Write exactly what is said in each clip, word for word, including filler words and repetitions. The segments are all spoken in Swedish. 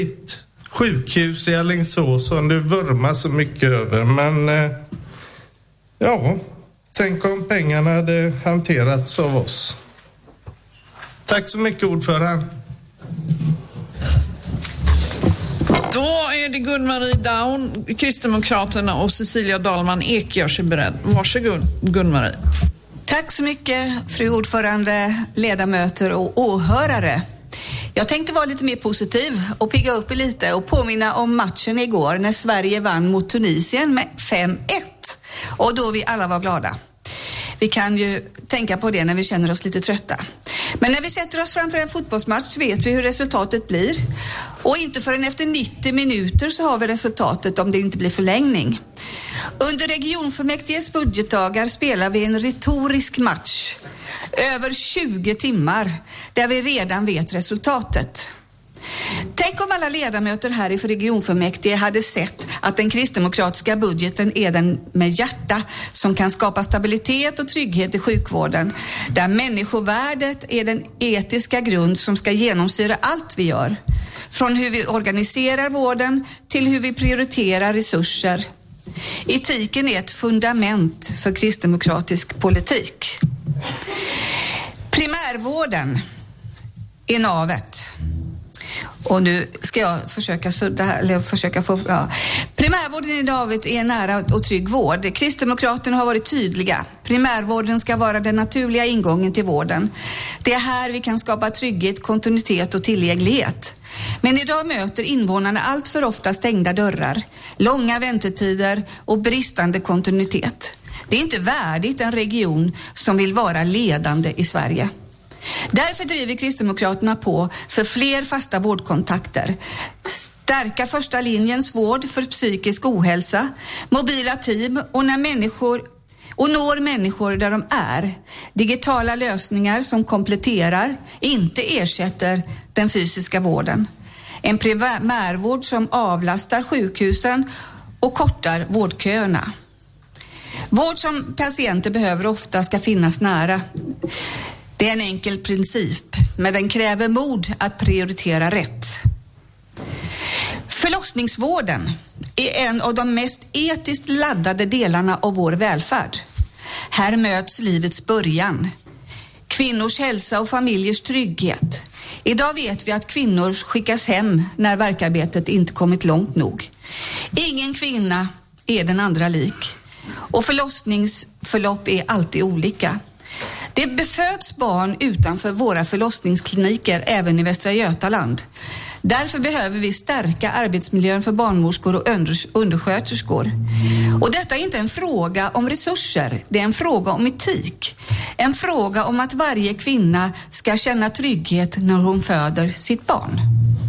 sjukhus i Alingsås som du vurmar så mycket över, men eh, ja, tänk om pengarna hade hanterats av oss. Tack så mycket, ordförande. Då är det Gun-Marie Daun, Kristdemokraterna, och Cecilia Dalman Ek gör sig beredd. Varsågod, Gun-Marie. Tack så mycket, fru ordförande, ledamöter och åhörare. Jag tänkte vara lite mer positiv och pigga upp lite och påminna om matchen igår när Sverige vann mot Tunisien med fem ett. Och då vi alla var glada. Vi kan ju tänka på det när vi känner oss lite trötta. Men när vi sätter oss framför en fotbollsmatch vet vi hur resultatet blir. Och inte förrän efter nittio minuter så har vi resultatet om det inte blir förlängning. Under regionfullmäktiges budgetdagar spelar vi en retorisk match. Över tjugo timmar där vi redan vet resultatet. Tänk om alla ledamöter här i regionfullmäktige hade sett att den kristdemokratiska budgeten är den med hjärta som kan skapa stabilitet och trygghet i sjukvården. Där människovärdet är den etiska grund som ska genomsyra allt vi gör. Från hur vi organiserar vården till hur vi prioriterar resurser. Etiken är ett fundament för kristdemokratisk politik. Primärvården är navet. Och nu ska jag försöka sudda här, eller försöka få, ja. Primärvården i navet är nära och trygg vård. Kristdemokraterna har varit tydliga. Primärvården ska vara den naturliga ingången till vården. Det är här vi kan skapa trygghet, kontinuitet och tillgänglighet. Men idag möter invånarna allt för ofta stängda dörrar, långa väntetider och bristande kontinuitet. Det är inte värdigt en region som vill vara ledande i Sverige. Därför driver Kristdemokraterna på för fler fasta vårdkontakter, stärka första linjens vård för psykisk ohälsa, mobila team och när människor och når människor där de är. Digitala lösningar som kompletterar, inte ersätter den fysiska vården. En primärvård som avlastar sjukhusen och kortar vårdköerna. Vård som patienter behöver ofta ska finnas nära. Det är en enkel princip, men den kräver mod att prioritera rätt. Förlossningsvården är en av de mest etiskt laddade delarna av vår välfärd. Här möts livets början, kvinnors hälsa och familjers trygghet. Idag vet vi att kvinnor skickas hem när verkarbetet inte kommit långt nog. Ingen kvinna är den andra lik och förlossningsförlopp är alltid olika. Det beföds barn utanför våra förlossningskliniker även i Västra Götaland. Därför behöver vi stärka arbetsmiljön för barnmorskor och undersköterskor. Och detta är inte en fråga om resurser, det är en fråga om etik. En fråga om att varje kvinna ska känna trygghet när hon föder sitt barn.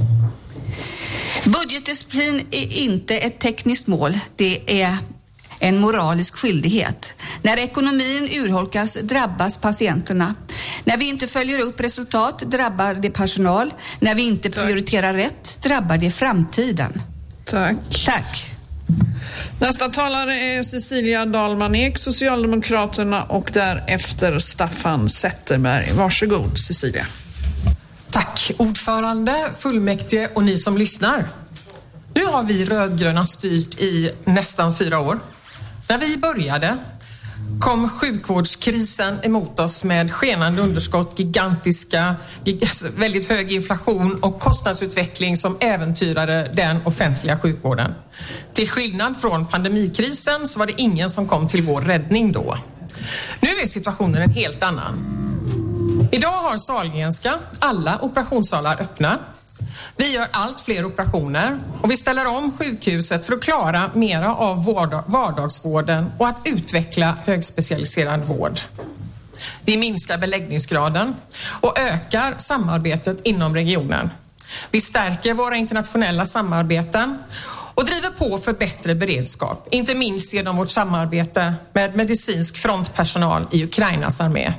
Budgetdisciplin är inte ett tekniskt mål, det är en moralisk skyldighet. När ekonomin urholkas drabbas patienterna. När vi inte följer upp resultat drabbar det personal. När vi inte Tack. prioriterar rätt drabbar det framtiden. Tack. Tack. Nästa talare är Cecilia Dalman Ek, Socialdemokraterna, och därefter Staffan Zetterberg. Varsågod, Cecilia. Tack, ordförande, fullmäktige och ni som lyssnar. Nu har vi rödgröna styrt i nästan fyra år. När vi började kom sjukvårdskrisen emot oss med skenande underskott, gigantiska, väldigt hög inflation och kostnadsutveckling som äventyrade den offentliga sjukvården. Till skillnad från pandemikrisen så var det ingen som kom till vår räddning då. Nu är situationen en helt annan. Idag har Sahlgrenska alla operationssalar öppna. Vi gör allt fler operationer och vi ställer om sjukhuset för att klara mera av vardagsvården och att utveckla högspecialiserad vård. Vi minskar beläggningsgraden och ökar samarbetet inom regionen. Vi stärker våra internationella samarbeten och driver på för bättre beredskap, inte minst genom vårt samarbete med medicinsk frontpersonal i Ukrainas armé.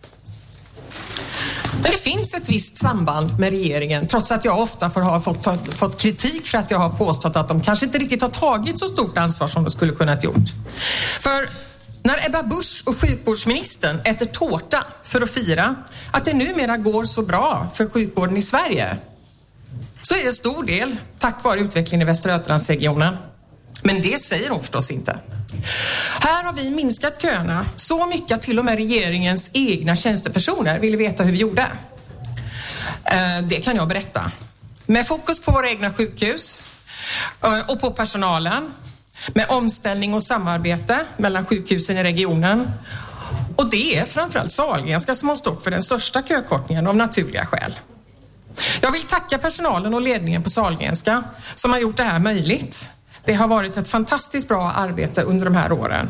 Men det finns ett visst samband med regeringen, trots att jag ofta får ha fått, ta, fått kritik för att jag har påstått att de kanske inte riktigt har tagit så stort ansvar som de skulle kunnat gjort. För när Ebba Busch och sjukvårdsministern äter tårta för att fira att det numera går så bra för sjukvården i Sverige, så är det stor del tack vare utvecklingen i Västra Götalandsregionen. Men det säger hon förstås inte. Här har vi minskat köerna så mycket att till och med regeringens egna tjänstepersoner ville veta hur vi gjorde. Det kan jag berätta. Med fokus på våra egna sjukhus och på personalen. Med omställning och samarbete mellan sjukhusen i regionen. Och det är framförallt Sahlgrenska som har stått för den största kökortningen av naturliga skäl. Jag vill tacka personalen och ledningen på Sahlgrenska som har gjort det här möjligt. Det har varit ett fantastiskt bra arbete under de här åren.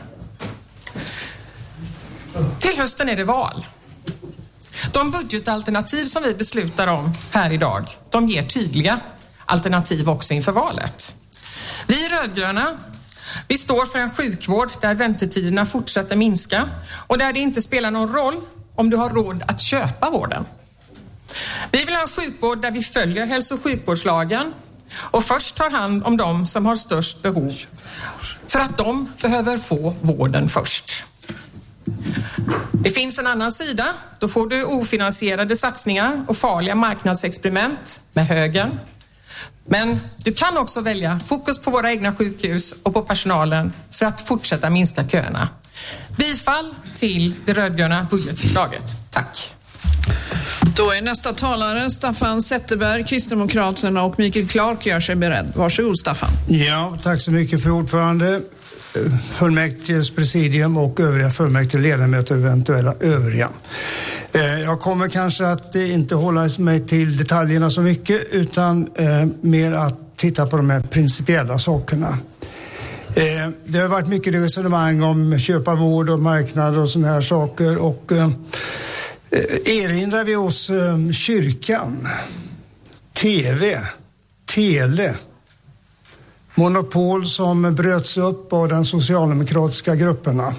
Till hösten är det val. De budgetalternativ som vi beslutar om här idag, de ger tydliga alternativ också inför valet. Vi rödgröna, vi står för en sjukvård där väntetiderna fortsätter minska och där det inte spelar någon roll om du har råd att köpa vården. Vi vill ha en sjukvård där vi följer hälso- och sjukvårdslagen och först tar hand om de som har störst behov för att de behöver få vården först. Det finns en annan sida. Då får du ofinansierade satsningar och farliga marknadsexperiment med högern. Men du kan också välja fokus på våra egna sjukhus och på personalen för att fortsätta minska köerna. Bifall till det rödgröna budgetförslaget. Tack. Då är nästa talare Staffan Zetterberg, Kristdemokraterna, och Mikael Clark gör sig beredd. Varsågod Staffan. Ja, tack så mycket för ordförande, fullmäktiges presidium och övriga fullmäktige ledamöter, eventuella övriga. Jag kommer kanske att inte hålla mig till detaljerna så mycket utan eh, mer att titta på de här principiella sakerna. Eh, det har varit mycket resonemang om köpa vård och marknad och såna här saker och eh, erinrar vi oss eh, kyrkan, tv, tele, monopol som bröts upp av den socialdemokratiska grupperna.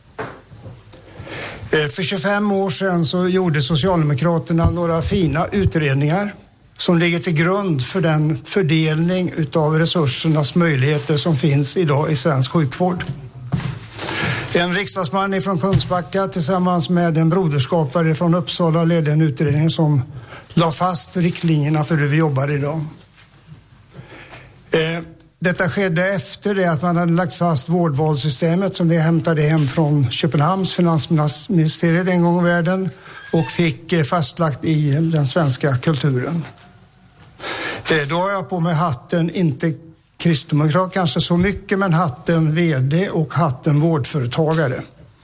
För tjugofem år sedan så gjorde Socialdemokraterna några fina utredningar som ligger till grund för den fördelning utav resursernas möjligheter som finns idag i svensk sjukvård. En riksdagsman från Kungsbacka tillsammans med en broderskapare från Uppsala ledde en utredning som la fast riktlinjerna för hur vi jobbar idag. Eh, Detta skedde efter det att man hade lagt fast vårdvalssystemet som vi hämtade hem från Köpenhamns finansministeriet en gång i världen och fick fastlagt i den svenska kulturen. Då har jag på mig hatten, inte kristdemokrat kanske så mycket, men hatten vd och hatten vårdföretagare.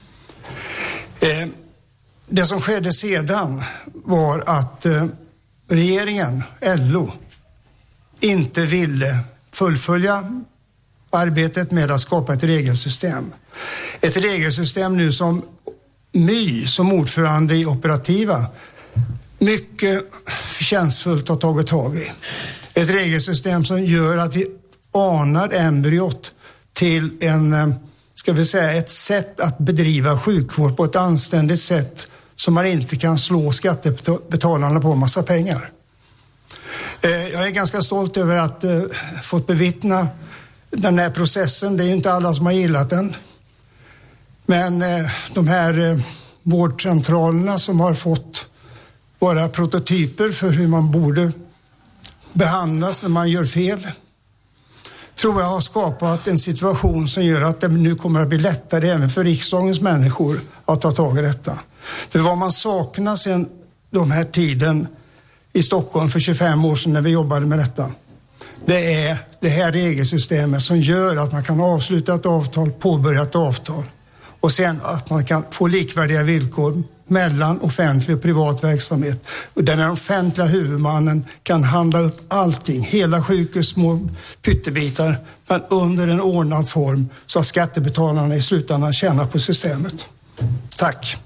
Det som skedde sedan var att regeringen, L O, inte ville fullfölja arbetet med att skapa ett regelsystem. Ett regelsystem nu som My, som ordförande i operativa, mycket förtjänstfullt har tagit tag i. Ett regelsystem som gör att vi anar embryot till en, ska vi säga, ett sätt att bedriva sjukvård på ett anständigt sätt som man inte kan slå skattebetalarna på massa pengar. Jag är ganska stolt över att uh, fått bevittna den här processen. Det är ju inte alla som har gillat den. Men uh, de här uh, vårdcentralerna som har fått vara prototyper för hur man borde behandlas när man gör fel, tror jag har skapat en situation som gör att det nu kommer att bli lättare även för riksdagens människor att ta tag i detta. För vad man saknar sedan de här tiden i Stockholm för tjugofem år sedan när vi jobbade med detta, det är det här regelsystemet som gör att man kan avsluta ett avtal, påbörja ett avtal och sen att man kan få likvärdiga villkor mellan offentlig och privat verksamhet. Och där den offentliga huvudmannen kan handla upp allting, hela sjukhus, små pyttebitar, men under en ordnad form så att skattebetalarna i slutändan tjänar på systemet. Tack.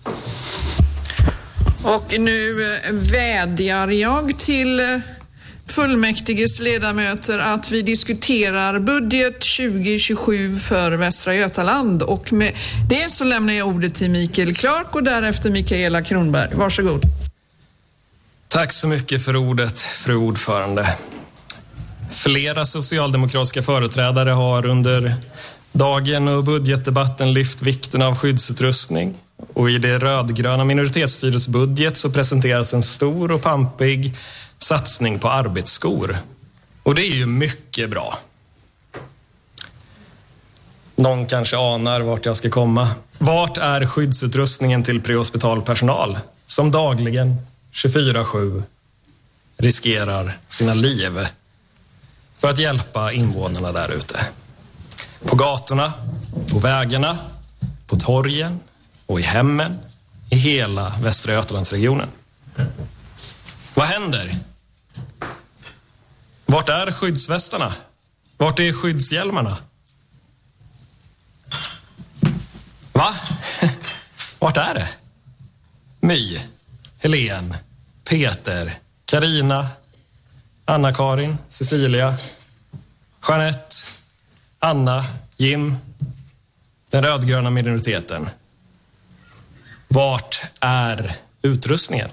Och nu vädjar jag till fullmäktiges ledamöter att vi diskuterar budget tjugo tjugosju för Västra Götaland. Och med det så lämnar jag ordet till Mikael Clark och därefter Mikaela Kronberg. Varsågod. Tack så mycket för ordet, fru ordförande. Flera socialdemokratiska företrädare har under dagen och budgetdebatten lyft vikten av skyddsutrustning. Och i det rödgröna minoritetsstyrets budget så presenteras en stor och pampig satsning på arbetsskor. Och det är ju mycket bra. Någon kanske anar vart jag ska komma. Vart är skyddsutrustningen till prehospital personal som dagligen tjugofyra sju riskerar sina liv för att hjälpa invånarna där ute? På gatorna, på vägarna, på torgen och i hemmen i hela Västra Götalandsregionen. Vad händer? Vart är skyddsvästarna? Vart är skyddshjälmarna? Va? Vart är det? My, Helen, Peter, Karina, Anna-Karin, Cecilia, Jeanette, Anna, Jim, den rödgröna minoriteten. Vart är utrustningen?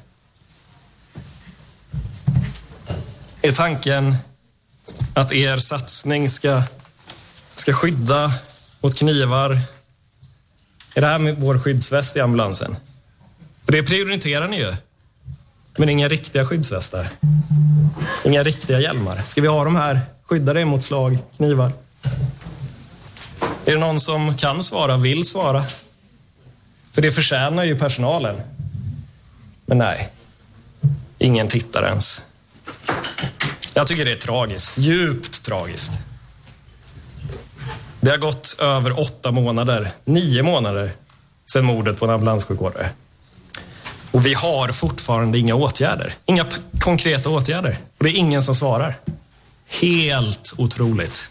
Är tanken att er satsning ska, ska skydda mot knivar? Är det här med vår skyddsväst i ambulansen? För det prioriterar ni ju. Men inga riktiga skyddsvästar. Inga riktiga hjälmar. Ska vi ha de här? Skydda dig mot slag, knivar. Är det någon som kan svara, vill svara? För det förtjänar ju personalen. Men nej. Ingen tittar ens. Jag tycker det är tragiskt. Djupt tragiskt. Det har gått över åtta månader, nio månader sedan mordet på en ambulanssjukvårdare. Och vi har fortfarande inga åtgärder. Inga p- konkreta åtgärder. Och det är ingen som svarar. Helt otroligt.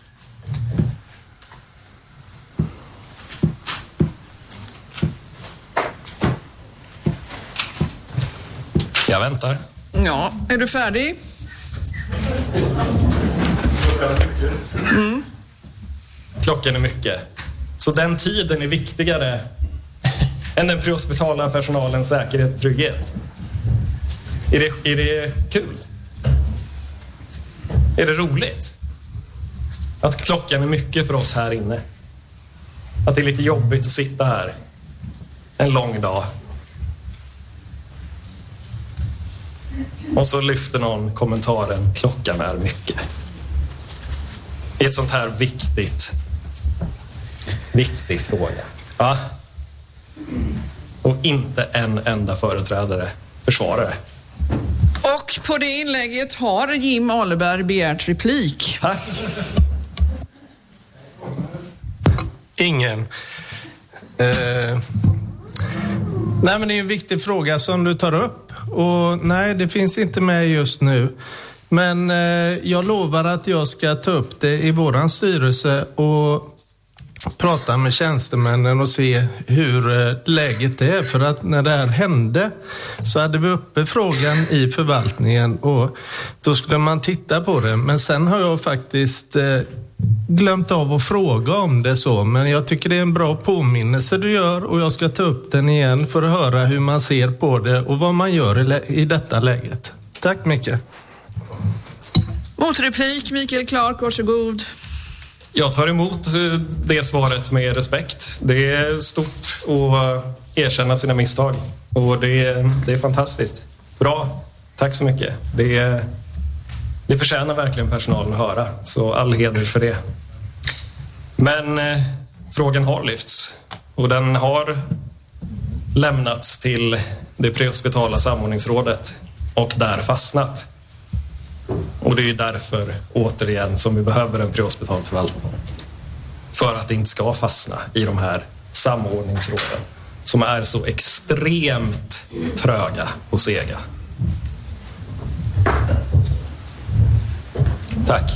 Jag väntar. Ja, är du färdig? Mm. Klockan är mycket. Så den tiden är viktigare än den prehospitala personalens säkerhet och trygghet. Är det, är det kul? Är det roligt? Att klockan är mycket för oss här inne. Att det är lite jobbigt att sitta här en lång dag. Och så lyfter någon kommentaren, klockan är mycket. I ett sånt här viktigt, viktig fråga. Va? Och inte en enda företrädare försvarar det. Och på det inlägget har Jim Ahleberg begärt replik. Tack. Ingen. Eh, nej, men det är en viktig fråga som du tar upp. Och nej, det finns inte med just nu. Men eh, jag lovar att jag ska ta upp det i våran styrelse och prata med tjänstemännen och se hur eh, läget är. För att när det här hände så hade vi uppe frågan i förvaltningen och då skulle man titta på det. Men sen har jag faktiskt eh, glömt av att fråga om det så. Men jag tycker det är en bra påminnelse du gör och jag ska ta upp den igen för att höra hur man ser på det och vad man gör i, i detta läget. Tack mycket. Motreplik, Mikael Clark, varsågod. Jag tar emot det svaret med respekt. Det är stort att erkänna sina misstag. Och det är, det är fantastiskt. Bra. Tack så mycket. Det, är, det förtjänar verkligen personalen att höra. Så all heder för det. Men eh, frågan har lyfts. Och den har lämnats till det prehospitala samordningsrådet. Och där fastnat. Och det är ju därför, återigen, som vi behöver en prehospital förvaltning. För att det inte ska fastna i de här samordningsråden som är så extremt tröga och sega. Tack.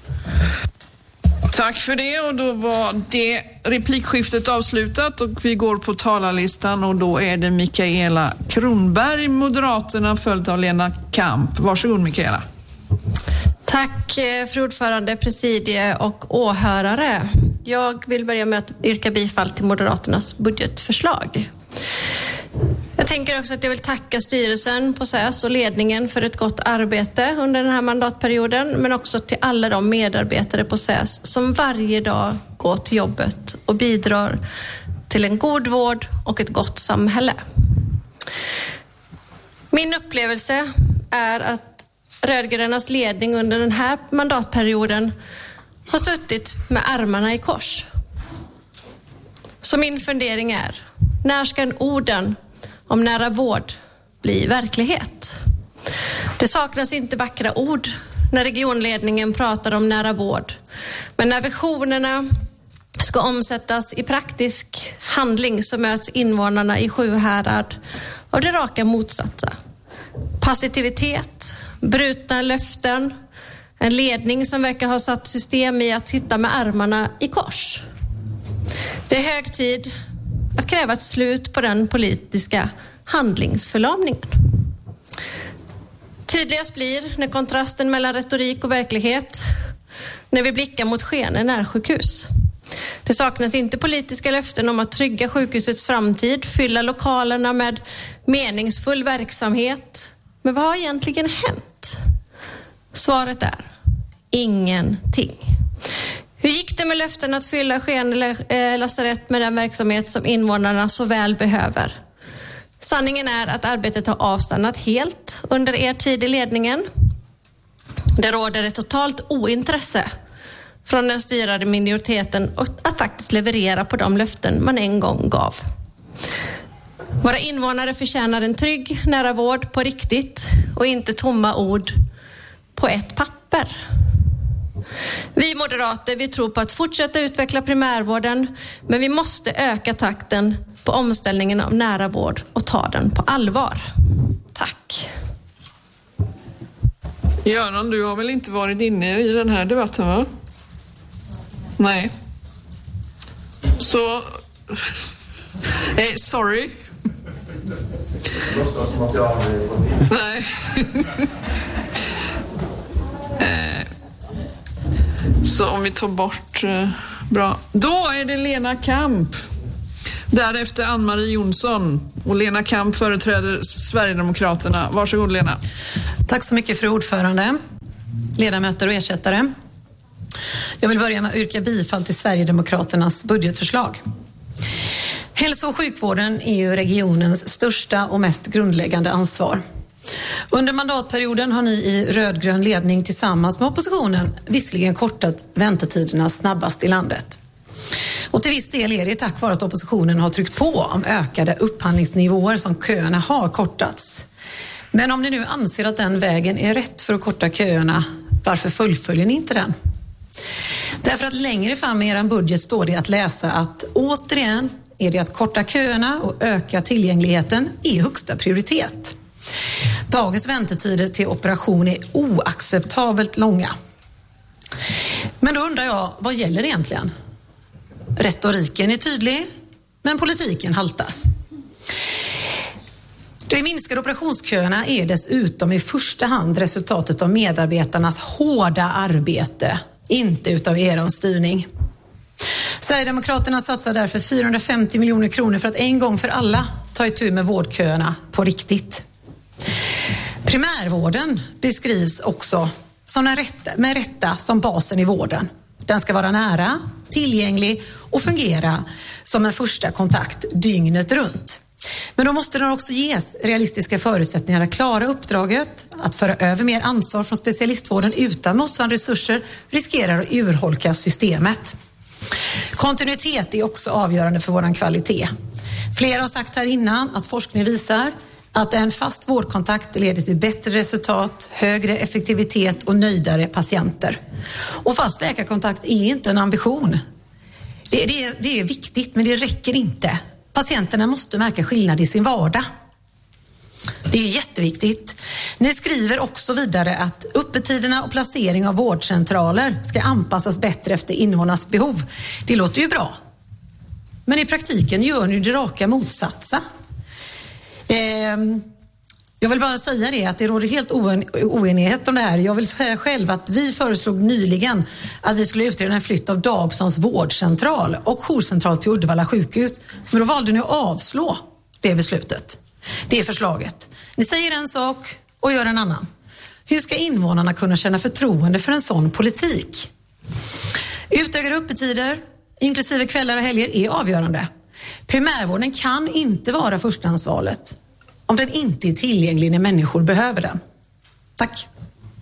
Tack för det, och då var det replikskiftet avslutat och vi går på talarlistan och då är det Mikaela Kronberg, Moderaterna, följt av Lena Kamp. Varsågod Mikaela. Tack fru ordförande, presidie och åhörare. Jag vill börja med att yrka bifall till Moderaternas budgetförslag. Jag tänker också att jag vill tacka styrelsen på S Ä S och ledningen för ett gott arbete under den här mandatperioden, men också till alla de medarbetare på S Ä S som varje dag går till jobbet och bidrar till en god vård och ett gott samhälle. Min upplevelse är att rödgrönas ledning under den här mandatperioden har suttit med armarna i kors. Så min fundering är, när ska orden om nära vård bli verklighet? Det saknas inte vackra ord när regionledningen pratar om nära vård. Men när visionerna ska omsättas i praktisk handling så möts invånarna i Sjuhärad av det raka motsatta. Passivitet, brutna löften, en ledning som verkar ha satt system i att sitta med armarna i kors. Det är hög tid att kräva ett slut på den politiska handlingsförlamningen. Tydligast blir när kontrasten mellan retorik och verklighet, när vi blickar mot Skene närsjukhus. Det saknas inte politiska löften om att trygga sjukhusets framtid, fylla lokalerna med meningsfull verksamhet. Men vad har egentligen hänt? Svaret är ingenting. Hur gick det med löften att fylla Skene lasarett med den verksamhet som invånarna så väl behöver? Sanningen är att arbetet har avstannat helt under er tid i ledningen. Det råder ett totalt ointresse från den styrande minoriteten att faktiskt leverera på de löften man en gång gav. Våra invånare förtjänar en trygg nära vård på riktigt och inte tomma ord på ett papper. Vi moderater, vi tror på att fortsätta utveckla primärvården, men vi måste öka takten på omställningen av nära vård och ta den på allvar. Tack. Göran, du har väl inte varit inne i den här debatten, va? Nej. Så... Eh, sorry. Det låter som att jag aldrig har gått in. Nej. eh, så om vi tar bort... Eh, bra. Då är det Lena Kamp. Därefter Ann-Marie Jonsson. Och Lena Kamp företräder Sverigedemokraterna. Varsågod, Lena. Tack så mycket, fru ordförande, ledamöter och ersättare. Jag vill börja med att yrka bifall till Sverigedemokraternas budgetförslag. Hälso- och sjukvården är ju regionens största och mest grundläggande ansvar. Under mandatperioden har ni i rödgrön ledning tillsammans med oppositionen visserligen kortat väntetiderna snabbast i landet. Och till viss del är det tack vare att oppositionen har tryckt på om ökade upphandlingsnivåer som köerna har kortats. Men om ni nu anser att den vägen är rätt för att korta köerna, varför fullföljer ni inte den? Därför att längre fram i er budget står det att läsa att återigen är det att korta köerna och öka tillgängligheten är högsta prioritet. Dagens väntetider till operation är oacceptabelt långa. Men då undrar jag, vad gäller egentligen? Retoriken är tydlig, men politiken haltar. De minskade operationsköerna är dessutom i första hand resultatet av medarbetarnas hårda arbete, inte utav er styrning. Sverigedemokraterna satsar därför fyrahundrafemtio miljoner kronor för att en gång för alla ta itu med vårdköerna på riktigt. Primärvården beskrivs också som den rätta, med rätta som basen i vården. Den ska vara nära, tillgänglig och fungera som en första kontakt dygnet runt. Men då måste den också ges realistiska förutsättningar att klara uppdraget. Att föra över mer ansvar från specialistvården utan motsvarande resurser riskerar att urholka systemet. Kontinuitet är också avgörande för vår kvalitet. Flera har sagt här innan att forskning visar att en fast vårdkontakt leder till bättre resultat, högre effektivitet och nöjdare patienter. Och fast läkarkontakt är inte en ambition. Det, det, det är viktigt, men det räcker inte. Patienterna måste märka skillnad i sin vardag. Det är jätteviktigt. Ni skriver också vidare att öppettiderna och placering av vårdcentraler ska anpassas bättre efter invånarnas behov. Det låter ju bra. Men i praktiken gör ni det raka motsatsa. Ehm, jag vill bara säga det att det råder helt oenighet om det här. Jag vill säga själv att vi föreslog nyligen att vi skulle utreda en flytt av Dagsons vårdcentral och jourcentral till Uddevalla sjukhus. Men då valde ni att avslå det beslutet. Det förslaget. Ni säger en sak och gör en annan. Hur ska invånarna kunna känna förtroende för en sån politik? Utökade öppettider, inklusive kvällar och helger, är avgörande. Primärvården kan inte vara förstahandsvalet om den inte är tillgänglig när människor behöver den. Tack.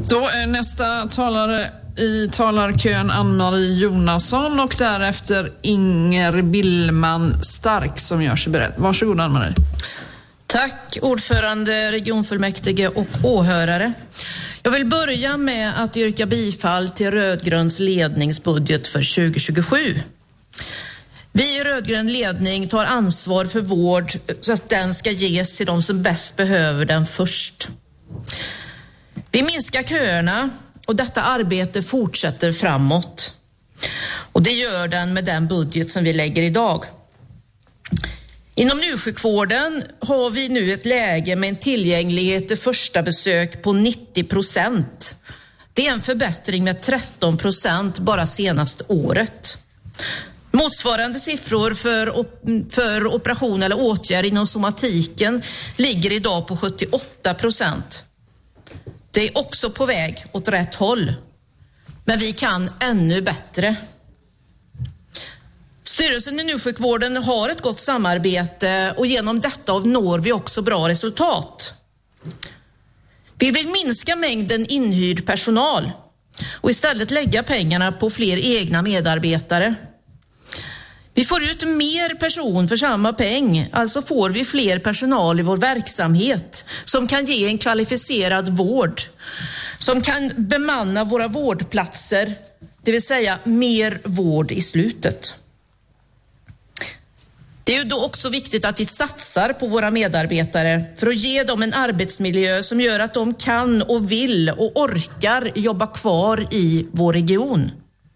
Då är nästa talare i talarkön Ann-Marie Jonasson och därefter Inger Billman Stark som gör sig beredd. Varsågod Ann-Marie. Tack ordförande, regionfullmäktige och åhörare. Jag vill börja med att yrka bifall till rödgröns ledningsbudget för tjugo tjugosju. Vi i rödgrön ledning tar ansvar för vård så att den ska ges till de som bäst behöver den först. Vi minskar köerna och detta arbete fortsätter framåt. Och det gör den med den budget som vi lägger idag. Inom njursjukvården har vi nu ett läge med en tillgänglighet till första besök på nittio procent. Det är en förbättring med tretton procent bara senaste året. Motsvarande siffror för, op- för operation eller åtgärd inom somatiken ligger idag på sjuttioåtta procent. Det är också på väg åt rätt håll. Men vi kan ännu bättre. Styrelsen i njursjukvården har ett gott samarbete och genom detta når vi också bra resultat. Vi vill minska mängden inhyrd personal och istället lägga pengarna på fler egna medarbetare. Vi får ut mer person för samma peng, alltså får vi fler personal i vår verksamhet som kan ge en kvalificerad vård, som kan bemanna våra vårdplatser, det vill säga mer vård i slutet. Det är ju då också viktigt att vi satsar på våra medarbetare för att ge dem en arbetsmiljö som gör att de kan och vill och orkar jobba kvar i vår region.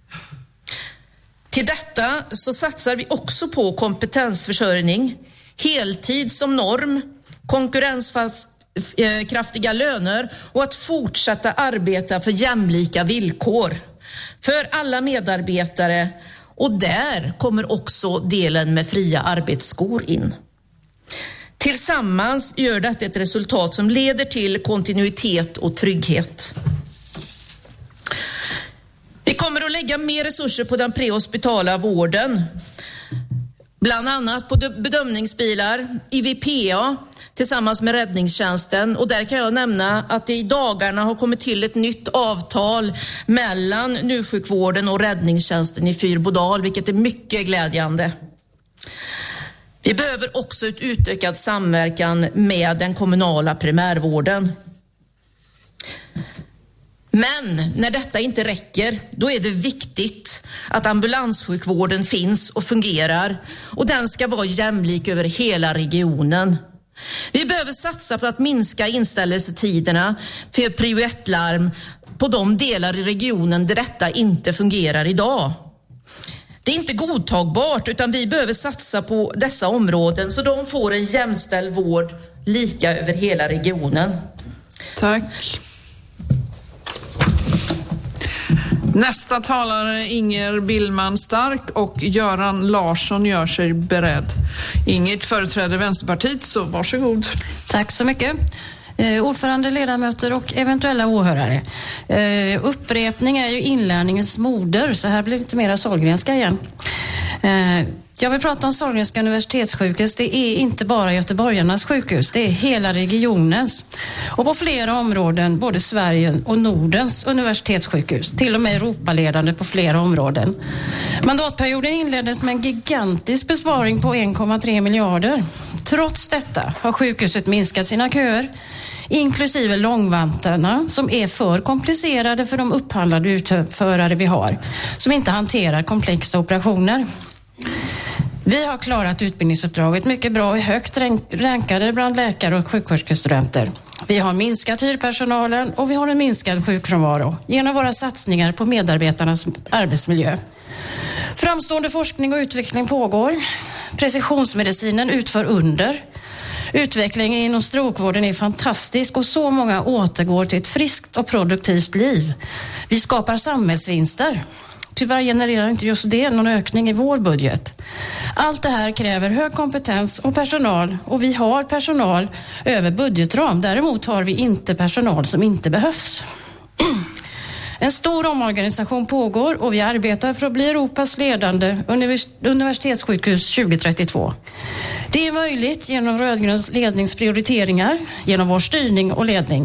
Till detta så satsar vi också på kompetensförsörjning, heltid som norm, konkurrenskraftiga löner och att fortsätta arbeta för jämlika villkor för alla medarbetare. Och där kommer också delen med fria arbetsskor in. Tillsammans gör detta ett resultat som leder till kontinuitet och trygghet. Vi kommer att lägga mer resurser på den prehospitala vården. Bland annat på bedömningsbilar, I V P A tillsammans med räddningstjänsten. Och där kan jag nämna att det i dagarna har kommit till ett nytt avtal mellan njursjukvården och räddningstjänsten i Fyrbodal, vilket är mycket glädjande. Vi behöver också ett utökad samverkan med den kommunala primärvården. Men när detta inte räcker, då är det viktigt att ambulanssjukvården finns och fungerar och den ska vara jämlik över hela regionen. Vi behöver satsa på att minska inställelsetiderna för prio ett-larm på de delar i regionen där detta inte fungerar idag. Det är inte godtagbart utan vi behöver satsa på dessa områden så de får en jämställd vård lika över hela regionen. Tack. Nästa talare Inger Billman Stark och Göran Larsson gör sig beredd. Inget företräder Vänsterpartiet, så varsågod. Tack så mycket. Eh, ordförande, ledamöter och eventuella åhörare. Eh, upprepning är ju inlärningens moder, så här blir det lite mera Sahlgrenska igen. Eh, Jag vill prata om Sahlgrenska universitetssjukhus. Det är inte bara göteborgarnas sjukhus, det är hela regionens. Och på flera områden, både Sverige och Nordens universitetssjukhus. Till och med Europaledande på flera områden. Mandatperioden inleddes med en gigantisk besparing på en komma tre miljarder. Trots detta har sjukhuset minskat sina köer, inklusive långvantarna som är för komplicerade för de upphandlade utförare vi har, som inte hanterar komplexa operationer. Vi har klarat utbildningsuppdraget mycket bra och är högt rankade bland läkare och sjuksköterskestudenter. Vi har minskat hyrpersonalen och vi har en minskad sjukfrånvaro genom våra satsningar på medarbetarnas arbetsmiljö. Framstående forskning och utveckling pågår. Precisionsmedicinen utför under. Utvecklingen inom strokvården är fantastisk och så många återgår till ett friskt och produktivt liv. Vi skapar samhällsvinster. Tyvärr genererar inte just det någon ökning i vår budget. Allt det här kräver hög kompetens och personal, och vi har personal över budgetram. Däremot har vi inte personal som inte behövs. En stor omorganisation pågår och vi arbetar för att bli Europas ledande univers- universitetssjukhus tjugo trettiotvå. Det är möjligt genom rödgröns ledningsprioriteringar, genom vår styrning och ledning.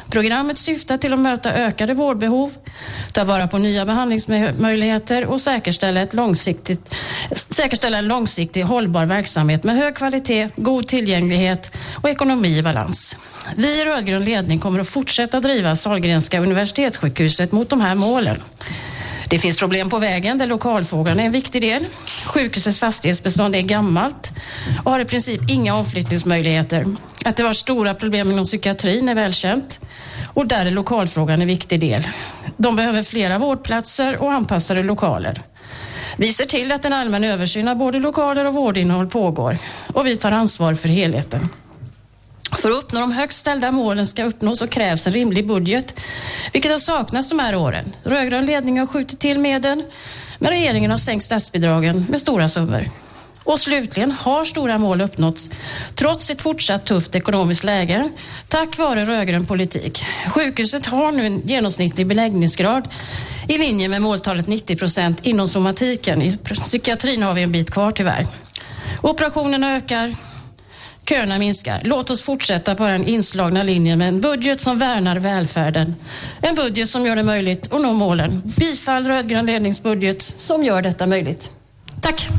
Programmet syftar till att möta ökade vårdbehov, ta vara på nya behandlingsmöjligheter och säkerställa, ett långsiktigt, säkerställa en långsiktig hållbar verksamhet med hög kvalitet, god tillgänglighet och ekonomi i balans. Vi i rödgrön ledning kommer att fortsätta driva Sahlgrenska universitetssjukhuset mot de här målen. Det finns problem på vägen där lokalfrågan är en viktig del. Sjukhusets fastighetsbestånd är gammalt och har i princip inga omflyttningsmöjligheter. Att det var stora problem inom psykiatrin är välkänt och där är lokalfrågan en viktig del. De behöver flera vårdplatser och anpassade lokaler. Vi ser till att en allmän översyn av både lokaler och vårdinnehåll pågår och vi tar ansvar för helheten. För att uppnå de högst ställda målen ska uppnås så krävs en rimlig budget, vilket har saknats de här åren. Rödgrön ledning har skjutit till medel, men regeringen har sänkt statsbidragen med stora summor. Och slutligen har stora mål uppnåtts trots ett fortsatt tufft ekonomiskt läge tack vare rödgrön politik. Sjukhuset har nu en genomsnittlig beläggningsgrad i linje med måltalet nittio procent inom somatiken. I psykiatrin har vi en bit kvar tyvärr. Operationerna ökar. Köerna minskar. Låt oss fortsätta på den inslagna linjen med en budget som värnar välfärden. En budget som gör det möjligt att nå målen. Bifall rödgrön ledningsbudget som gör detta möjligt. Tack!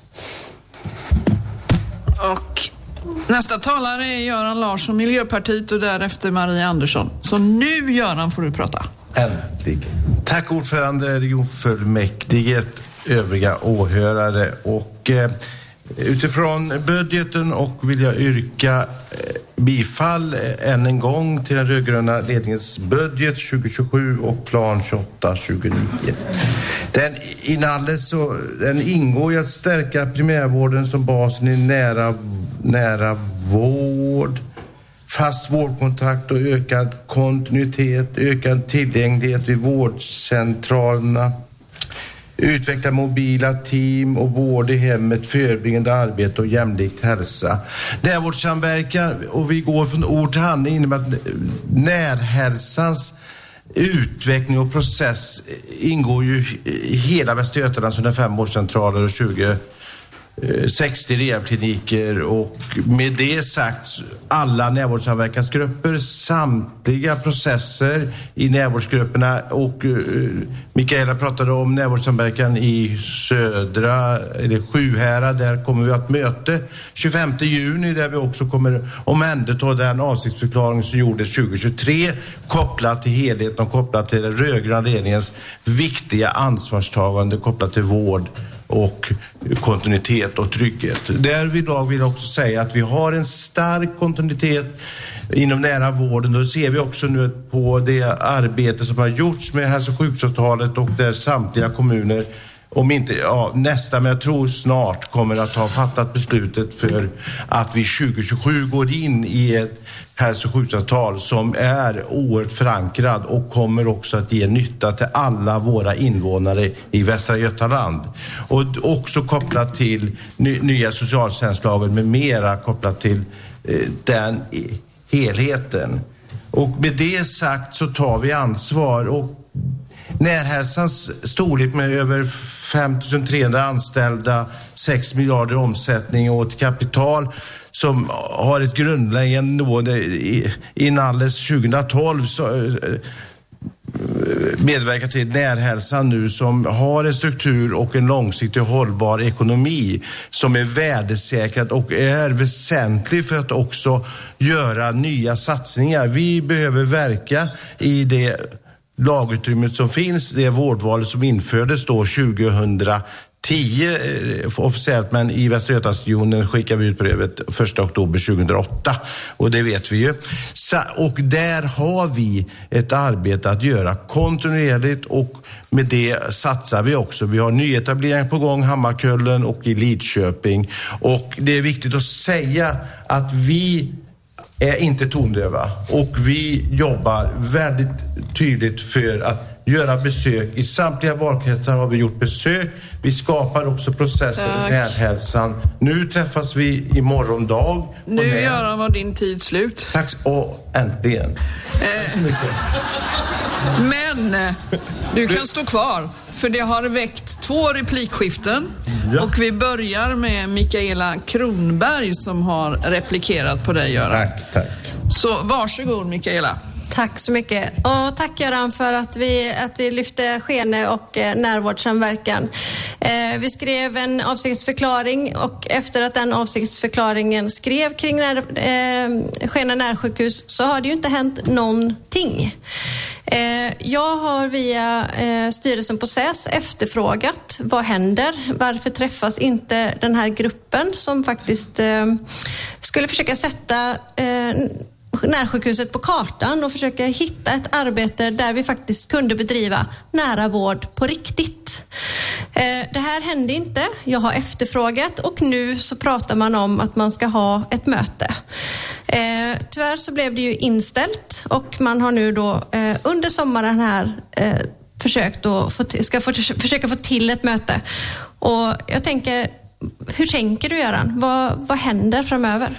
Och nästa talare är Göran Larsson, Miljöpartiet, och därefter Maria Andersson. Så nu, Göran, får du prata. Äntligen. Tack ordförande, regionfullmäktige, övriga åhörare och... Eh, Utifrån budgeten och vill jag yrka bifall än en gång till den rödgröna ledningens budget tjugo tjugosju och plan tjugoåtta tjugonio. Den, inalles så, den ingår i att stärka primärvården som basen i nära, nära vård, fast vårdkontakt och ökad kontinuitet, ökad tillgänglighet vid vårdcentralerna. Utveckla mobila team och vård i hemmet, förebyggande arbete och jämlikt hälsa. Närvårdssamverkan, och vi går från ord till handling, innebär att närhälsans utveckling och process ingår ju i hela Västra Götaland som fem vårdcentraler och tjugo sextio rehabkliniker, och med det sagt alla närvårdssamverkansgrupper, samtliga processer i närvårdsgrupperna, och uh, Mikaela pratade om närvårdssamverkan i södra eller Sjuhärad. Där kommer vi att möte tjugofemte juni där vi också kommer omhänderta den avsiktsförklaring som gjordes tjugo tjugotre kopplat till helheten och kopplat till den rödgröna ledningens viktiga ansvarstagande kopplat till vård och kontinuitet och trygghet. Därvidlag vill jag också säga att vi har en stark kontinuitet inom nära vården. Då ser vi också nu på det arbete som har gjorts med hälso- och sjukvårdsavtalet, och där samtliga kommuner, om inte ja, nästa, men jag tror snart, kommer att ha fattat beslutet för att vi tjugo tjugosju går in i ett hälso- och sjukvårdsavtal som är oerhört förankrad och kommer också att ge nytta till alla våra invånare i Västra Götaland. Och också kopplat till ny, nya socialtjänstlagen med mera kopplat till eh, den helheten. Och med det sagt så tar vi ansvar, och närhälsans storlek med över fem tusen trehundra anställda, sex miljarder omsättning och ett kapital som har ett grundläggande nivå inalles tjugohundratolv så, medverkar till närhälsan nu som har en struktur och en långsiktig hållbar ekonomi som är värdesäkrad och är väsentlig för att också göra nya satsningar. Vi behöver verka i det lagutrymmet som finns, det vårdvalet som infördes då tjugohundratio officiellt, men i Västra Götalandsregionen skickar vi ut brevet första oktober tjugohundraåtta, och det vet vi ju. Och där har vi ett arbete att göra kontinuerligt, och med det satsar vi också. Vi har nyetablering på gång, Hammarkullen och i Lidköping, och det är viktigt att säga att vi är inte tondöva, och vi jobbar väldigt tydligt för att göra besök. I samtliga valkretsar har vi gjort besök. Vi skapar också processer i närhälsan. Nu träffas vi i morgondag. Nu Göran var din tid slut. Tack, och äntligen. Eh, Tack så mycket. Men du kan stå kvar, för det har väckt två replikskiften. Ja. Och vi börjar med Mikaela Kronberg som har replikerat på dig, Göran. Tack, tack. Så varsågod, Mikaela. Tack så mycket. Och tack Göran för att vi, att vi lyfte Skene och eh, närvårdssamverkan. Eh, vi skrev en avsiktsförklaring och efter att den avsiktsförklaringen skrev kring när, eh, Skene närsjukhus så har det ju inte hänt någonting. Eh, jag har via eh, styrelsen på S ä s efterfrågat vad händer, varför träffas inte den här gruppen som faktiskt eh, skulle försöka sätta eh, närsjukhuset på kartan och försöka hitta ett arbete där vi faktiskt kunde bedriva nära vård på riktigt. Eh, det här hände inte. Jag har efterfrågat och nu så pratar man om att man ska ha ett möte. Eh, tyvärr så blev det ju inställt och man har nu då eh, under sommaren här eh, försökt att få t- ska få t- försöka få till ett möte. Och jag tänker, hur tänker du Göran? Vad, vad händer framöver?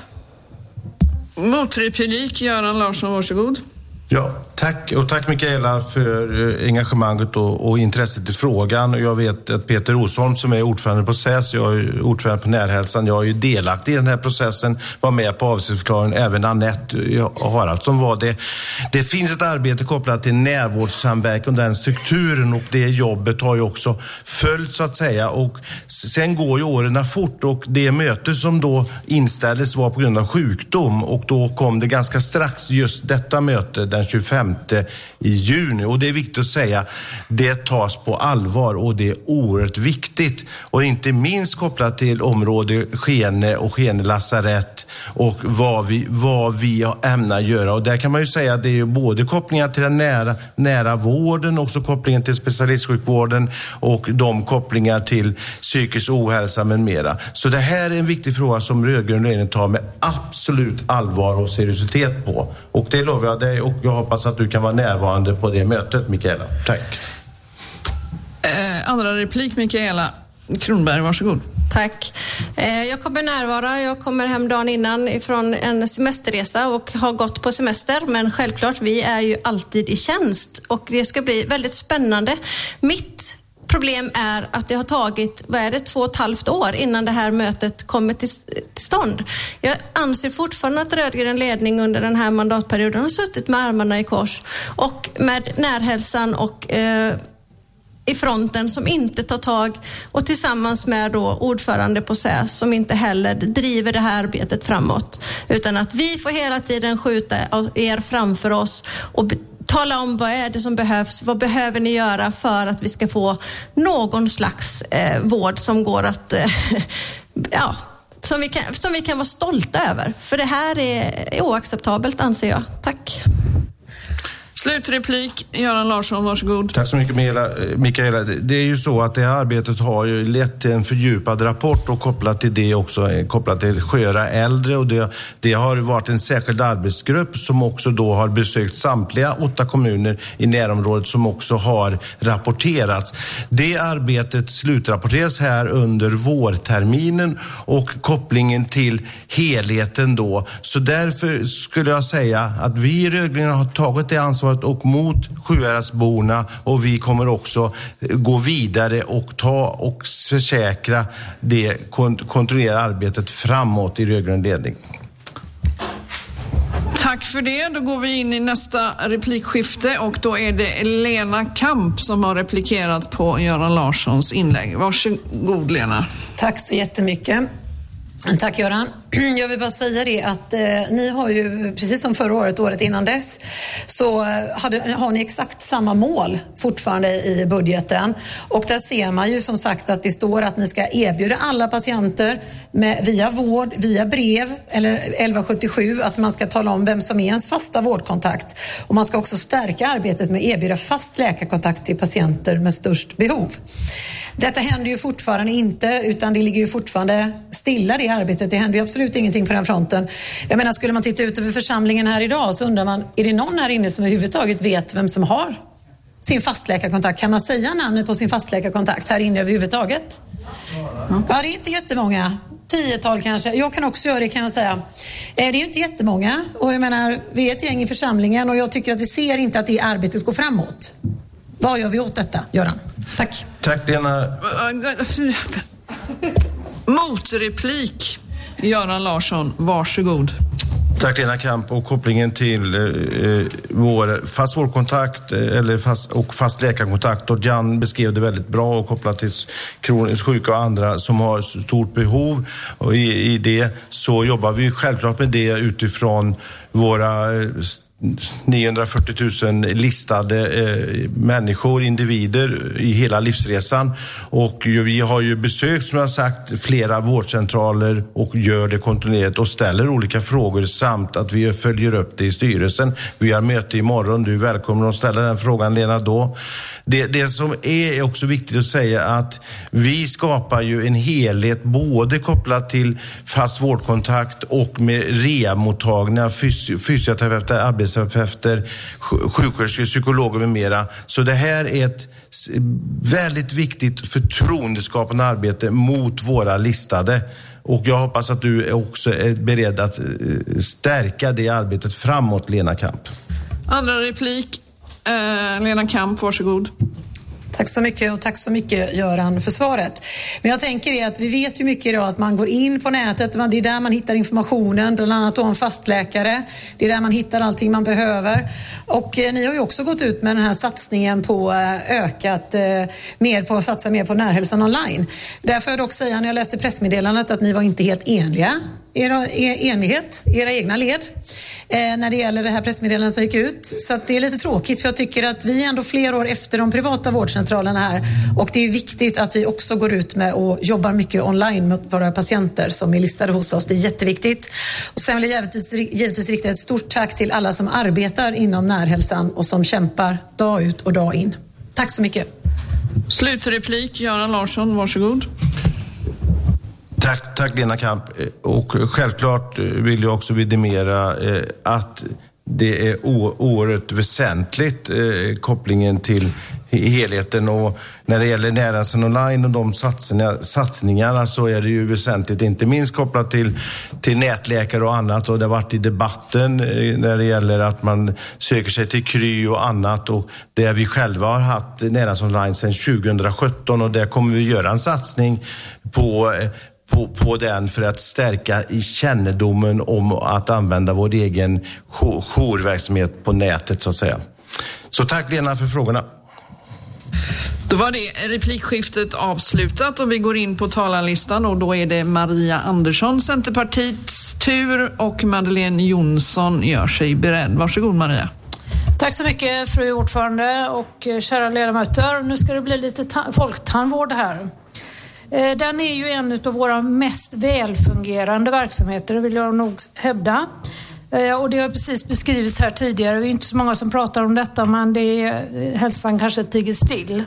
Motreplik, Göran Larsson, varsågod. Ja, tack. Och tack Mikaela för engagemanget och, och intresset i frågan. Jag vet att Peter Rosholm som är ordförande på S ä s, jag är ordförande på Närhälsan, jag är ju delaktig i den här processen, var med på avsiktsförklaringen, även Anette Haraldsson var det. Det finns ett arbete kopplat till närvårdssamverkan och den strukturen och det jobbet har ju också följt så att säga och sen går ju åren fort och det möte som då inställdes var på grund av sjukdom och då kom det ganska strax just detta möte den tjugofemte i juni och det är viktigt att säga, det tas på allvar och det är oerhört viktigt och inte minst kopplat till område Skene och Skene lasarett och vad vi, vad vi ämnar göra och där kan man ju säga att det är ju både kopplingar till den nära, nära vården och också kopplingen till specialistsjukvården och de kopplingar till psykisk ohälsa med mera. Så det här är en viktig fråga som rödgrön regering tar med absolut allvar och seriositet på och det lovar jag dig och jag hoppas att du kan vara närvarande på det mötet, Mikaela. Tack. Eh, andra replik, Mikaela Kronberg, varsågod. Tack. Eh, jag kommer närvara. Jag kommer hem dagen innan ifrån en semesterresa och har gått på semester. Men självklart, vi är ju alltid i tjänst och det ska bli väldigt spännande. Mitt problem är att det har tagit, vad är det, två och ett halvt år innan det här mötet kommer till, till stånd. Jag anser fortfarande att rödgrön ledning under den här mandatperioden har suttit med armarna i kors och med Närhälsan och eh, i fronten som inte tar tag och tillsammans med då ordförande på S ä s som inte heller driver det här arbetet framåt utan att vi får hela tiden skjuta er framför oss och be- tala om vad är det som behövs, vad behöver ni göra för att vi ska få någon slags eh, vård som går att eh, ja, som vi, kan, som vi kan vara stolta över. För det här är, är oacceptabelt anser jag. Tack. Slutreplik, Göran Larsson, varsågod. Tack så mycket Mikaela. Det är ju så att det här arbetet har ju lett till en fördjupad rapport och kopplat till det också, kopplat till sköra äldre och det, det har varit en särskild arbetsgrupp som också då har besökt samtliga åtta kommuner i närområdet som också har rapporterats. Det arbetet slutrapporteras här under vårterminen och kopplingen till helheten då. Så därför skulle jag säga att vi i rödgröna har tagit det ansvaret och mot Sjuhäradsborna och vi kommer också gå vidare och ta och försäkra det, kont- kontrollera arbetet framåt i rödgrön ledning. Tack för det. Då går vi in i nästa replikskifte och då är det Lena Kamp som har replikerat på Göran Larssons inlägg. Varsågod Lena. Tack så jättemycket. Tack Göran. Jag vill bara säga det att eh, ni har ju, precis som förra året, året innan dess, så hade, har ni exakt samma mål fortfarande i budgeten. Och där ser man ju som sagt att det står att ni ska erbjuda alla patienter med, via vård, via brev eller elva sjuttiosju att man ska tala om vem som är ens fasta vårdkontakt. Och man ska också stärka arbetet med att erbjuda fast läkarkontakt till patienter med störst behov. Detta händer ju fortfarande inte utan det ligger ju fortfarande stilla det arbetet. Det händer ju absolut ingenting på den fronten. Jag menar, skulle man titta ut över församlingen här idag så undrar man, är det någon här inne som överhuvudtaget vet vem som har sin fastläkarkontakt? Kan man säga namnet på sin fastläkarkontakt här inne överhuvudtaget? Ja, det är inte jättemånga. Tiotal kanske. Jag kan också göra det, kan jag säga. Det är ju inte jättemånga och jag menar, vi är ett gäng i församlingen och jag tycker att vi ser inte att det arbetet går framåt. Vad gör vi åt detta, Göran? Tack. Tack, Lena. Motreplik, Göran Larsson, varsågod. Tack Lena Kamp, och kopplingen till eh, vår fast vårdkontakt eller fast, och fast läkarkontakt, och Jan beskrev det väldigt bra, och kopplat till kroniskt sjuka och andra som har stort behov, och i, i det så jobbar vi självklart med det utifrån våra niohundrafyrtio tusen listade eh, människor, individer i hela livsresan, och ju, vi har ju besökt, som jag sagt, flera vårdcentraler och gör det kontinuerligt och ställer olika frågor, samt att vi följer upp det i styrelsen. Vi har möte imorgon, du är välkommen att ställa den frågan, Lena, då. Det, det som är också viktigt att säga att vi skapar ju en helhet både kopplat till fast vårdkontakt och med rehabmottagningar, fysio- fysioterapeuter, arbetsterapeuter, sjuksköterskor, psykologer med mera. Så det här är ett väldigt viktigt förtroendeskapande arbete mot våra listade. Och jag hoppas att du också är beredd att stärka det arbetet framåt, Lena Kamp. Andra replik. Eh, Lena Kamp, varsågod. Tack så mycket, och tack så mycket Göran för svaret. Men jag tänker är att vi vet ju mycket idag att man går in på nätet, det är där man hittar informationen, bland annat om fastläkare. Det är där man hittar allting man behöver. Och eh, ni har ju också gått ut med den här satsningen på eh, ökat, eh, mer på att satsa mer på närhälsan online. Därför får jag dock säga, när jag läste pressmeddelandet, att ni var inte helt eniga. Era enighet, era egna led eh, när det gäller det här pressmeddelandet som gick ut. Så att det är lite tråkigt, för jag tycker att vi är ändå flera år efter de privata vårdcentralerna här, och det är viktigt att vi också går ut med och jobbar mycket online mot våra patienter som är listade hos oss. Det är jätteviktigt. Och sen vill jag givetvis, givetvis rikta ett stort tack till alla som arbetar inom närhälsan och som kämpar dag ut och dag in. Tack så mycket. Slutreplik, Göran Larsson, varsågod. Tack, tack Lena Kamp. Och självklart vill jag också vidimera att det är oerhört väsentligt, kopplingen till helheten. Och när det gäller närhälsan online och de satsningar, satsningarna, så är det ju väsentligt, inte minst kopplat till, till nätläkare och annat. Och det har varit i debatten när det gäller att man söker sig till Kry och annat, och där vi själva har haft närhälsan online sedan tjugohundrasjutton, och där kommer vi göra en satsning på På, på den för att stärka i kännedomen om att använda vår egen jourverksamhet på nätet, så att säga. Så tack Lena för frågorna. Då var det replikskiftet avslutat och vi går in på talarlistan, och då är det Maria Andersson, Centerpartiets tur, och Madeleine Jonsson gör sig beredd. Varsågod Maria. Tack så mycket fru ordförande och kära ledamöter. Nu ska det bli lite ta- folktandvård här. Den är ju en av våra mest välfungerande verksamheter, vill jag nog hävda. Och det har precis beskrivits här tidigare. Det är inte så många som pratar om detta, men det är, hälsan kanske tiger still.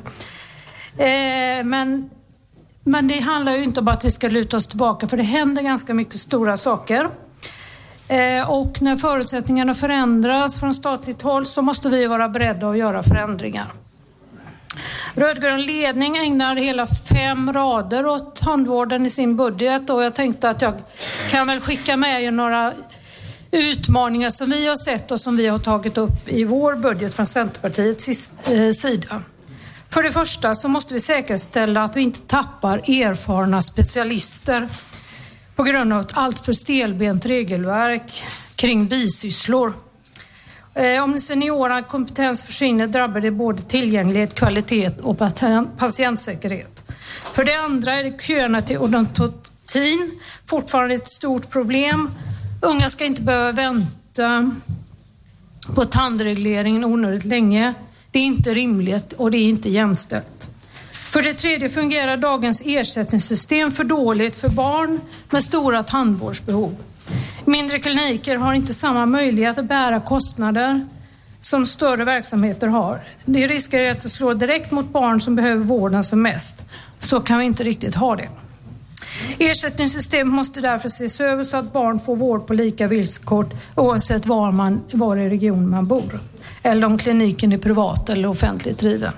Men, men det handlar ju inte om att vi ska luta oss tillbaka, för det händer ganska mycket stora saker. Och när förutsättningarna förändras från statligt håll så måste vi vara beredda att göra förändringar. Rödgrön ledning ägnar hela fem rader åt tandvården i sin budget, och jag tänkte att jag kan väl skicka med er några utmaningar som vi har sett och som vi har tagit upp i vår budget från Centerpartiets sida. För det första så måste vi säkerställa att vi inte tappar erfarna specialister på grund av ett alltför stelbent regelverk kring bisysslor. Om seniora kompetens försvinner drabbar det både tillgänglighet, kvalitet och patientsäkerhet. För det andra är det köerna till odontotin fortfarande ett stort problem. Unga ska inte behöva vänta på tandregleringen onödigt länge. Det är inte rimligt och det är inte jämställt. För det tredje fungerar dagens ersättningssystem för dåligt för barn med stora tandvårdsbehov. Mindre kliniker har inte samma möjlighet att bära kostnader som större verksamheter har. Det riskerar att slå direkt mot barn som behöver vården som mest. Så kan vi inte riktigt ha det. Ersättningssystemet måste därför ses över så att barn får vård på lika villkor oavsett var, man, var i regionen man bor. Eller om kliniken är privat eller offentligt driven.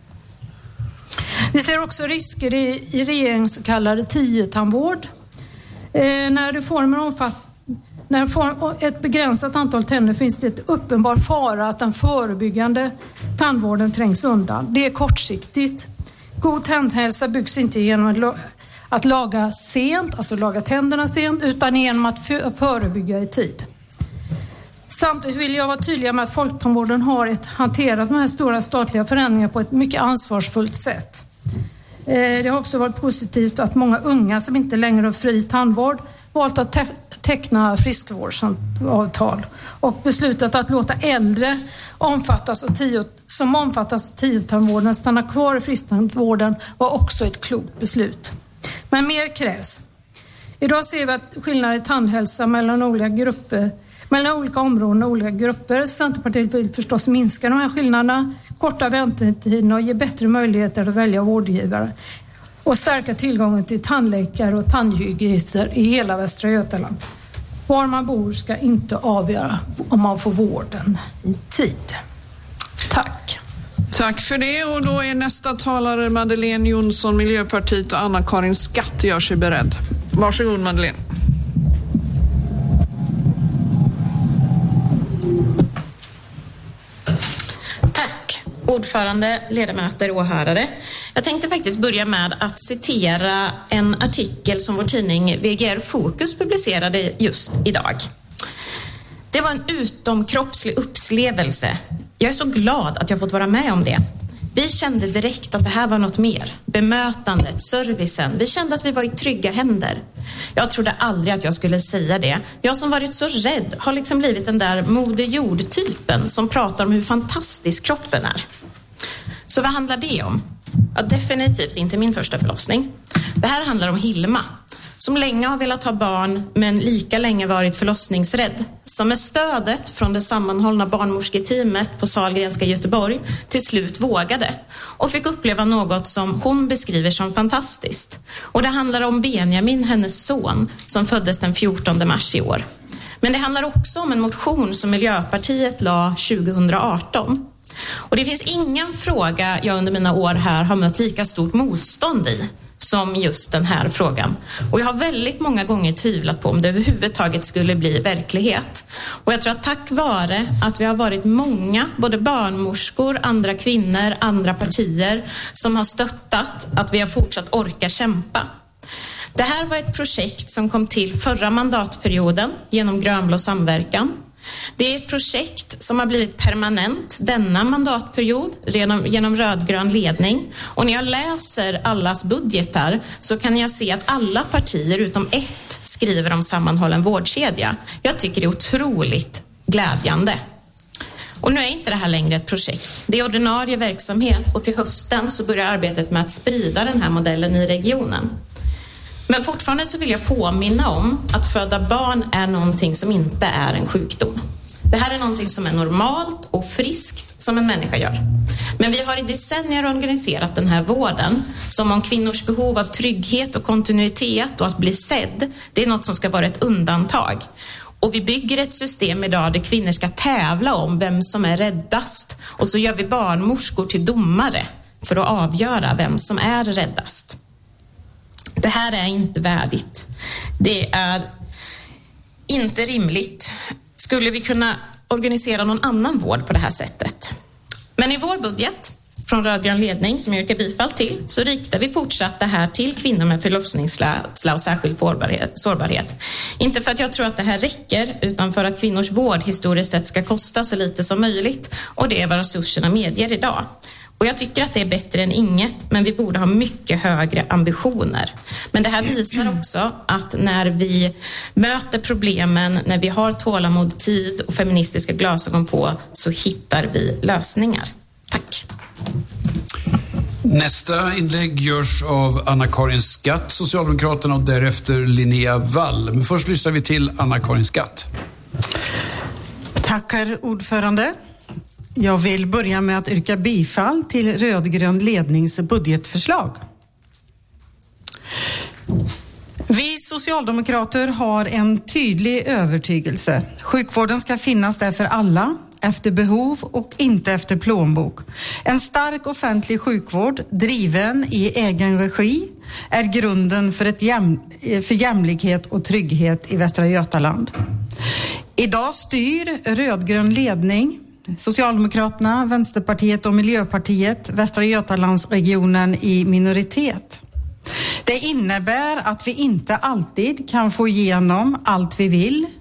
Vi ser också risker i, i regeringens så kallade tio-tandvård. Eh, när reformen omfattar När det får ett begränsat antal tänder finns det ett uppenbar fara att den förebyggande tandvården trängs undan. Det är kortsiktigt. God tandhälsa byggs inte genom att laga sent, alltså laga tänderna sent, utan genom att förebygga i tid. Samtidigt vill jag vara tydlig med att Folktandvården har ett, hanterat de här stora statliga förändringarna på ett mycket ansvarsfullt sätt. Det har också varit positivt att många unga som inte längre har fri tandvård valt att te- teckna friskvårdsavtal och beslutat att låta äldre omfattas av tio, som omfattas av tiotandvården stanna kvar i frisktandvården var också ett klokt beslut. Men mer krävs. Idag ser vi att skillnader i tandhälsa mellan olika grupper, mellan olika områden och olika grupper. Centerpartiet vill förstås minska de här skillnaderna, korta väntetiderna och ge bättre möjligheter att välja vårdgivare och stärka tillgången till tandläkare och tandhygienister i hela Västra Götaland. Var man bor ska inte avgöra om man får vården i tid. Tack. Tack för det, och då är nästa talare Madeleine Jonsson, Miljöpartiet, och Anna-Karin Skatt gör sig beredd. Varsågod Madeleine. Tack, ordförande, ledamöter och åhörare. Jag tänkte faktiskt börja med att citera en artikel som vår tidning V G R Fokus publicerade just idag. Det var en utomkroppslig upplevelse. Jag är så glad att jag fått vara med om det. Vi kände direkt att det här var något mer. Bemötandet, servicen. Vi kände att vi var i trygga händer. Jag trodde aldrig att jag skulle säga det. Jag som varit så rädd har liksom blivit den där Moder Jord-typen som pratar om hur fantastisk kroppen är. Så vad handlar det om? Ja, definitivt inte min första förlossning. Det här handlar om Hilma, som länge har velat ha barn men lika länge varit förlossningsrädd. Som med stödet från det sammanhållna barnmorsketeamet på Sahlgrenska Göteborg till slut vågade och fick uppleva något som hon beskriver som fantastiskt. Och det handlar om Benjamin, hennes son, som föddes den fjortonde mars i år. Men det handlar också om en motion som Miljöpartiet la tjugohundraarton. Och det finns ingen fråga jag under mina år här har mött lika stort motstånd i som just den här frågan. Och jag har väldigt många gånger tvivlat på om det överhuvudtaget skulle bli verklighet. Och jag tror att tack vare att vi har varit många, både barnmorskor, andra kvinnor, andra partier, som har stöttat att vi har fortsatt orka kämpa. Det här var ett projekt som kom till förra mandatperioden genom Grönblå samverkan. Det är ett projekt som har blivit permanent denna mandatperiod genom, genom rödgrön ledning. Och när jag läser allas budgetar så kan jag se att alla partier utom ett skriver om sammanhållen vårdkedja. Jag tycker det är otroligt glädjande. Och nu är inte det här längre ett projekt. Det är ordinarie verksamhet och till hösten så börjar arbetet med att sprida den här modellen i regionen. Men fortfarande så vill jag påminna om att föda barn är någonting som inte är en sjukdom. Det här är någonting som är normalt och friskt som en människa gör. Men vi har i decennier organiserat den här vården som om kvinnors behov av trygghet och kontinuitet och att bli sedd, det är något som ska vara ett undantag. Och vi bygger ett system idag där kvinnor ska tävla om vem som är räddast. Och så gör vi barnmorskor till domare för att avgöra vem som är räddast. Det här är inte värdigt. Det är inte rimligt. Skulle vi kunna organisera någon annan vård på det här sättet? Men i vår budget från rödgrön ledning som jag yrkar bifall till så riktar vi fortsatt det här till kvinnor med förlossningsrädsla och särskild sårbarhet. Inte för att jag tror att det här räcker utan för att kvinnors vård historiskt sett ska kosta så lite som möjligt, och det är vad resurserna medger idag. Och jag tycker att det är bättre än inget, men vi borde ha mycket högre ambitioner. Men det här visar också att när vi möter problemen, när vi har tålamod, tid och feministiska glasögon på, så hittar vi lösningar. Tack. Nästa inlägg görs av Anna-Karin Skatt, Socialdemokraterna, och därefter Linnea Wall. Men först lyssnar vi till Anna-Karin Skatt. Tackar ordförande. Jag vill börja med att yrka bifall till rödgrön lednings budgetförslag. Vi socialdemokrater har en tydlig övertygelse. Sjukvården ska finnas där för alla, efter behov och inte efter plånbok. En stark offentlig sjukvård, driven i egen regi, är grunden för, ett jäm, för jämlikhet och trygghet i Västra Götaland. Idag styr rödgrön ledning, Socialdemokraterna, Vänsterpartiet och Miljöpartiet, Västra Götalandsregionen i minoritet. Det innebär att vi inte alltid kan få igenom allt vi vill,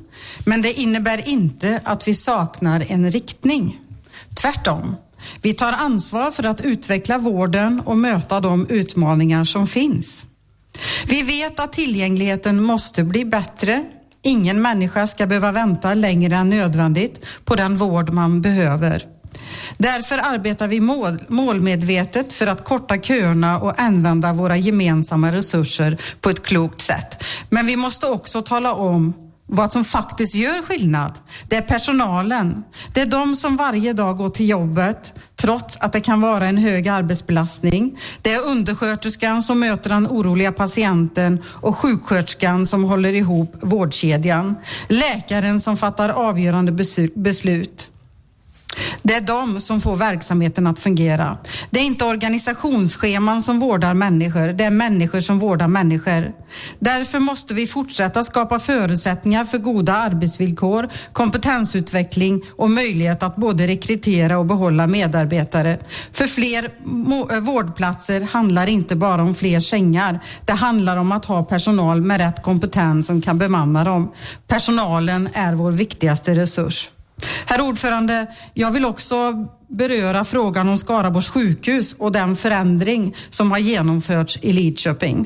Men det innebär inte att vi saknar en riktning. Tvärtom. Vi tar ansvar för att utveckla vården och möta de utmaningar som finns. Vi vet att tillgängligheten måste bli bättre. Ingen människa ska behöva vänta längre än nödvändigt på den vård man behöver. Därför arbetar vi mål, målmedvetet för att korta köerna och använda våra gemensamma resurser på ett klokt sätt. Men vi måste också tala om vad som faktiskt gör skillnad. Det är personalen. Det är de som varje dag går till jobbet trots att det kan vara en hög arbetsbelastning. Det är undersköterskan som möter den oroliga patienten och sjuksköterskan som håller ihop vårdkedjan. Läkaren som fattar avgörande beslut. Det är de som får verksamheten att fungera. Det är inte organisationsscheman som vårdar människor, det är människor som vårdar människor. Därför måste vi fortsätta skapa förutsättningar för goda arbetsvillkor, kompetensutveckling och möjlighet att både rekrytera och behålla medarbetare. För fler vårdplatser handlar inte bara om fler sängar. Det handlar om att ha personal med rätt kompetens som kan bemanna dem. Personalen är vår viktigaste resurs. Herr ordförande, jag vill också beröra frågan om Skaraborgs sjukhus och den förändring som har genomförts i Lidköping.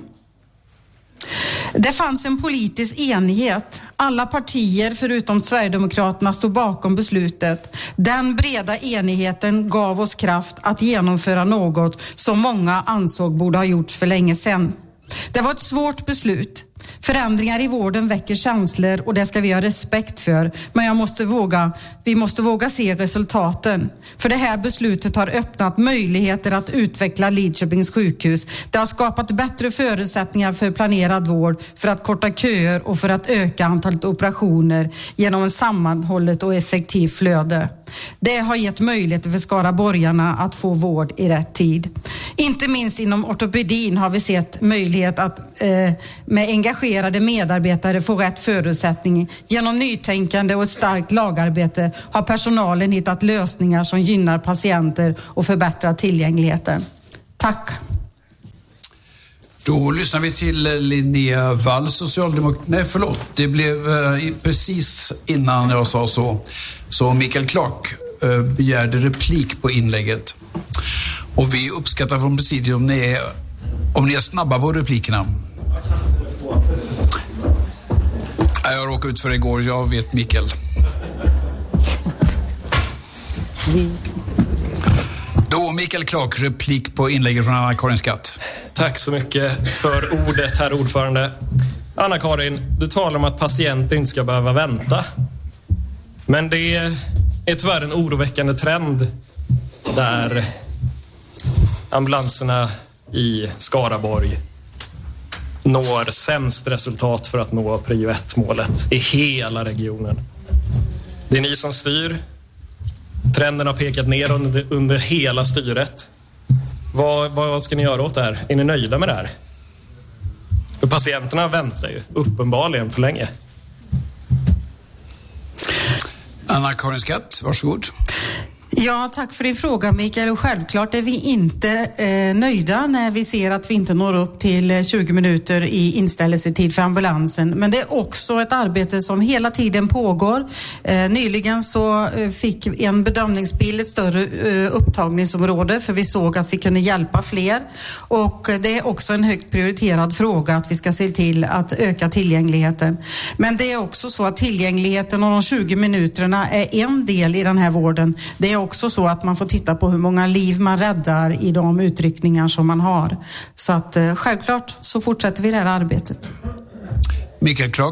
Det fanns en politisk enighet. Alla partier förutom Sverigedemokraterna stod bakom beslutet. Den breda enigheten gav oss kraft att genomföra något som många ansåg borde ha gjorts för länge sedan. Det var ett svårt beslut. Förändringar i vården väcker känslor och det ska vi ha respekt för. Men jag måste våga, vi måste våga se resultaten. För det här beslutet har öppnat möjligheter att utveckla Lidköpings sjukhus. Det har skapat bättre förutsättningar för planerad vård, för att korta köer och för att öka antalet operationer genom en sammanhållet och effektivt flöde. Det har gett möjligheter för skaraborgarna att få vård i rätt tid. Inte minst inom ortopedin har vi sett möjlighet att eh, med engagerade medarbetare få rätt förutsättning. Genom nytänkande och ett starkt lagarbete har personalen hittat lösningar som gynnar patienter och förbättrar tillgängligheten. Tack. Då lyssnar vi till Linnea Wall, socialdemokrat. Nej, förlåt. Det blev eh, precis innan jag sa så. Så Mikael Clark eh, begärde replik på inlägget. Och vi uppskattar från presidiet om ni är, om ni är snabba på replikerna. Jag råkade ut för det igår, jag vet Mikael. Då Mikael Clark, replik på inlägget från Anna-Karin Skatt. Tack så mycket för ordet, herr ordförande. Anna-Karin, du talar om att patienter inte ska behöva vänta. Men det är tyvärr en oroväckande trend där ambulanserna i Skaraborg når sämst resultat för att nå prio ett-målet i hela regionen. Det är ni som styr. Trenden har pekat ner under, under hela styret. Vad, vad ska ni göra åt det här? Är ni nöjda med det här? För patienterna väntar ju uppenbarligen för länge. Anna-Karin Skatt, varsågod. Ja, tack för din fråga Mikael. Och självklart är vi inte eh, nöjda när vi ser att vi inte når upp till tjugo minuter i inställelsetid för ambulansen. Men det är också ett arbete som hela tiden pågår. Eh, nyligen så eh, fick en bedömningsbil ett större eh, upptagningsområde för vi såg att vi kunde hjälpa fler. Och eh, det är också en högt prioriterad fråga att vi ska se till att öka tillgängligheten. Men det är också så att tillgängligheten och de tjugo minuterna är en del i den här vården. Det är också så att man får titta på hur många liv man räddar i de utryckningar som man har. Så att eh, självklart så fortsätter vi det här arbetet. Mikael Clark.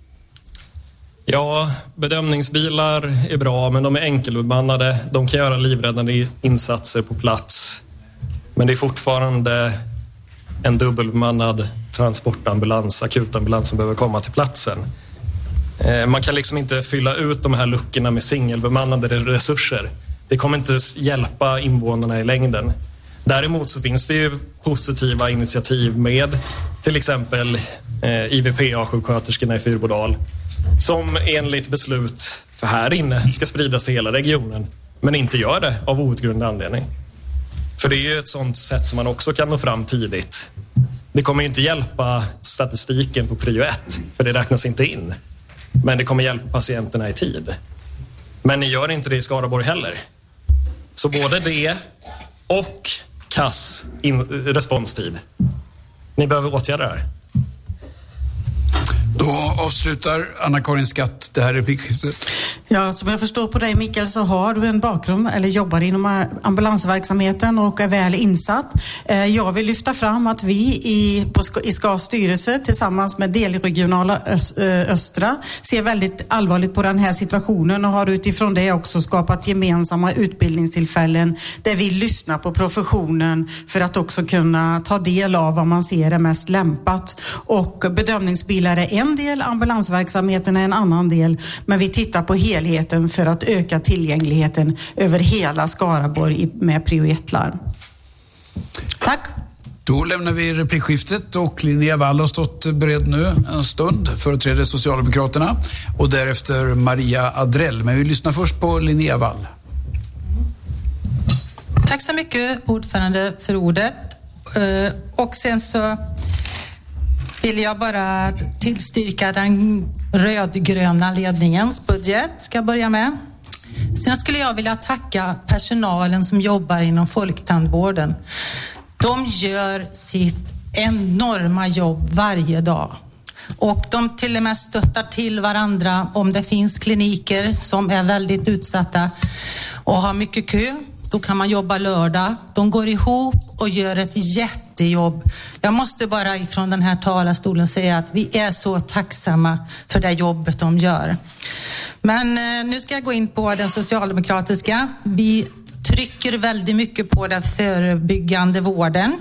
Ja, bedömningsbilar är bra men de är enkelbemannade. De kan göra livräddande insatser på plats. Men det är fortfarande en dubbelbemannad transportambulans, akutambulans som behöver komma till platsen. Man kan liksom inte fylla ut de här luckorna med singelbemannade resurser. Det kommer inte hjälpa invånarna i längden. Däremot så finns det ju positiva initiativ med till exempel eh, I V P A-sjuksköterskorna i Fyrbodal som enligt beslut för här inne ska spridas till hela regionen men inte gör det av outgrundlig anledning. För det är ju ett sånt sätt som man också kan nå fram tidigt. Det kommer ju inte hjälpa statistiken på prio ett för det räknas inte in. Men det kommer hjälpa patienterna i tid. Men ni gör inte det i Skaraborg heller. Så både det och kass in- responstid. Ni behöver åtgärda det här. Då avslutar Anna-Karin Skatt det här replikskiftet. Ja, som jag förstår på dig, Mikael, så har du en bakgrund eller jobbar inom ambulansverksamheten och är väl insatt. Jag vill lyfta fram att vi i, på, i S K A:s styrelse tillsammans med delregionala Östra ser väldigt allvarligt på den här situationen och har utifrån det också skapat gemensamma utbildningstillfällen där vi lyssnar på professionen för att också kunna ta del av vad man ser är mest lämpat. Och bedömningsbilar är en del, ambulansverksamheten är en annan del, men vi tittar på helheten för att öka tillgängligheten över hela Skaraborg med prio ett-larm. Tack. Då lämnar vi replikskiftet och Linnea Wall har stått beredd nu en stund, företräder Socialdemokraterna, och därefter Maria Adrell. Men vi lyssnar först på Linnea Wall. Tack så mycket, ordförande, för ordet. Och sen så vill jag bara tillstyrka den rödgröna ledningens budget, ska jag börja med. Sen skulle jag vilja tacka personalen som jobbar inom folktandvården. De gör sitt enorma jobb varje dag. Och de till och med stöttar till varandra om det finns kliniker som är väldigt utsatta och har mycket kö. Då kan man jobba lördag. De går ihop och gör ett jättejobb. Jag måste bara ifrån den här talarstolen säga att vi är så tacksamma för det jobbet de gör. Men eh, nu ska jag gå in på den socialdemokratiska. Vi trycker väldigt mycket på den förebyggande vården.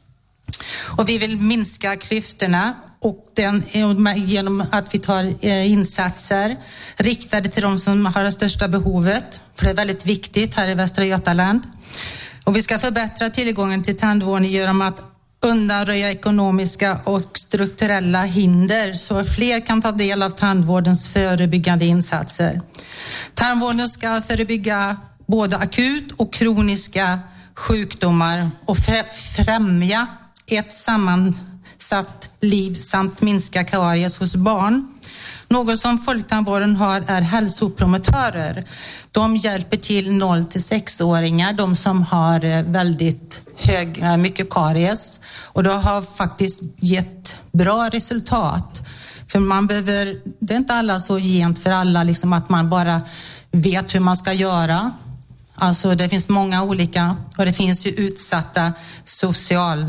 Och vi vill minska klyftorna och den, genom att vi tar insatser riktade till de som har det största behovet. För det är väldigt viktigt här i Västra Götaland. Och vi ska förbättra tillgången till tandvården genom att undanröja ekonomiska och strukturella hinder så fler kan ta del av tandvårdens förebyggande insatser. Tandvården ska förebygga både akut och kroniska sjukdomar och främja ett sammansatt liv samt minska karies hos barn. Något som folktandvården har är hälsopromotörer. De hjälper till noll till sex-åringar, de som har väldigt hög, mycket karies. Och det har faktiskt gett bra resultat. För man behöver, det är inte alla så gent för alla, liksom att man bara vet hur man ska göra. Alltså det finns många olika, och det finns ju utsatta social,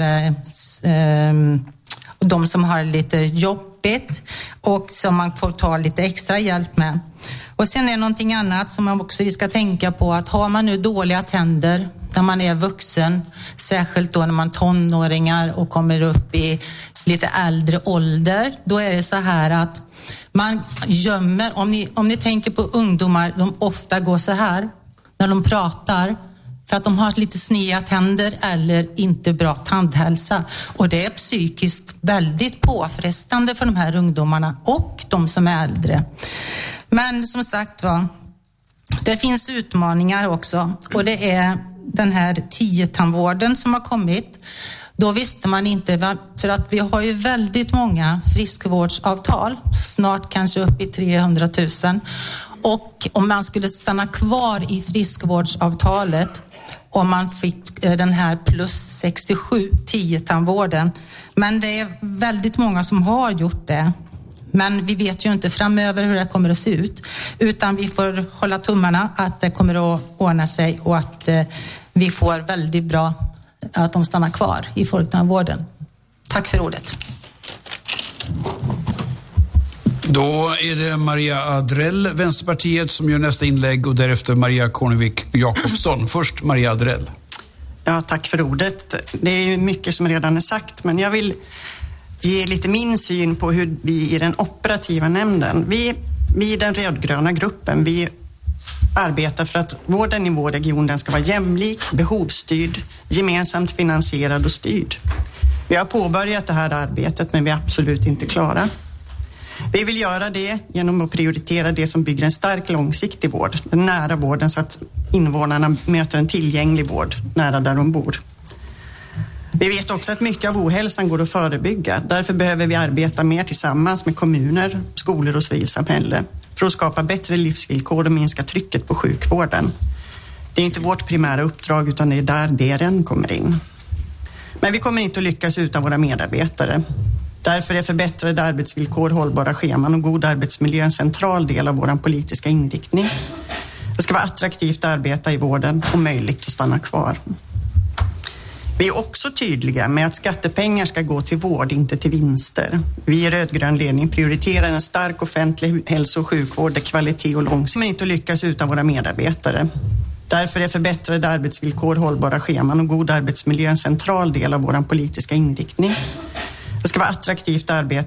eh, de som har lite jobbigt och som man får ta lite extra hjälp med. Och sen är det någonting annat som man också ska tänka på, att har man nu dåliga tänder när man är vuxen, särskilt då när man är tonåringar och kommer upp i lite äldre ålder, då är det så här att man gömmer, om ni, om ni tänker på ungdomar, de ofta går så här när de pratar för att de har lite sneda tänder eller inte bra tandhälsa. Och det är psykiskt väldigt påfrestande för de här ungdomarna och de som är äldre. Men som sagt var, det finns utmaningar också, och det är den här tio-tandvården som har kommit. Då visste man inte, för att vi har ju väldigt många friskvårdsavtal, snart kanske upp i trehundratusen. Och om man skulle stanna kvar i friskvårdsavtalet, om man fick den här plus sextiosju tio-tandvården. Men det är väldigt många som har gjort det. Men vi vet ju inte framöver hur det kommer att se ut. Utan vi får hålla tummarna att det kommer att ordna sig och att eh, vi får väldigt bra, att de stannar kvar i folktandvården. Tack för ordet. Då är det Maria Adrell, Vänsterpartiet, som gör nästa inlägg, och därefter Maria Kornevik Jakobsson. Först Maria Adrell. Ja, tack för ordet. Det är ju mycket som redan är sagt, men jag vill ge lite min syn på hur vi i den operativa nämnden, vi, vi i den rödgröna gruppen, vi arbetar för att vården i vår region, den ska vara jämlik, behovsstyrd, gemensamt finansierad och styrd. Vi har påbörjat det här arbetet, men vi är absolut inte klara. Vi vill göra det genom att prioritera det som bygger en stark långsiktig vård, den nära vården, så att invånarna möter en tillgänglig vård nära där de bor. Vi vet också att mycket av ohälsan går att förebygga. Därför behöver vi arbeta mer tillsammans med kommuner, skolor och civilsamhälle för att skapa bättre livsvillkor och minska trycket på sjukvården. Det är inte vårt primära uppdrag utan det är där D R N kommer in. Men vi kommer inte att lyckas utan våra medarbetare. Därför är förbättrade arbetsvillkor, hållbara scheman och god arbetsmiljö en central del av vår politiska inriktning. Det ska vara attraktivt att arbeta i vården och möjligt att stanna kvar. Vi är också tydliga med att skattepengar ska gå till vård, inte till vinster. Vi i rödgrön ledning prioriterar en stark offentlig hälso- och sjukvård där kvalitet och långsiktighet kommer inte att lyckas utan våra medarbetare. Därför är förbättrade arbetsvillkor, hållbara scheman och god arbetsmiljö en central del av vår politiska inriktning. Det ska vara attraktivt att arbeta